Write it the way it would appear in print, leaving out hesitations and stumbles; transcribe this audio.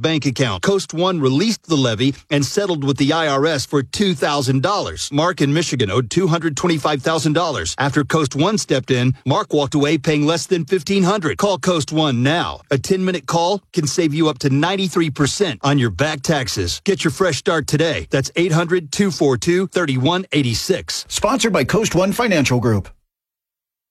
bank account. Coast One released the levy and settled with the IRS for $2,000. Mark in Michigan owed $225,000. After Coast One stepped in, Mark walked away paying less than $1,500. Call Coast One now. A 10-minute call can save you up to 93% on your back taxes. Get your fresh start today. That's 800-242-3186. Sponsored by Coast One Financial Group.